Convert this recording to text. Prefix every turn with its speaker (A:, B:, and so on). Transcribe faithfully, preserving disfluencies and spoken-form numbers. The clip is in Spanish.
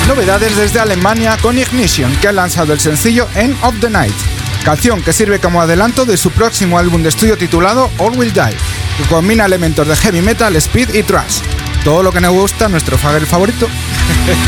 A: Novedades desde Alemania con Ignition, que ha lanzado el sencillo End of the Night, canción que sirve como adelanto de su próximo álbum de estudio titulado All Will Die, que combina elementos de heavy metal, speed y thrash. Todo lo que nos gusta a nuestro Fagel favorito.